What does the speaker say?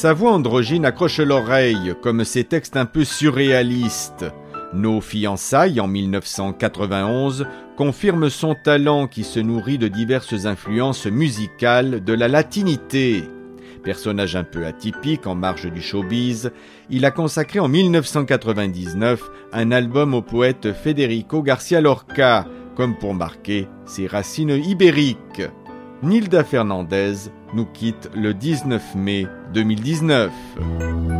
Sa voix androgyne accroche l'oreille, comme ses textes un peu surréalistes. Nos fiançailles, en 1991, confirment son talent qui se nourrit de diverses influences musicales de la latinité. Personnage un peu atypique en marge du showbiz, il a consacré en 1999 un album au poète Federico García Lorca, comme pour marquer ses racines ibériques. Nilda Fernandez nous quitte le 19 mai 2019.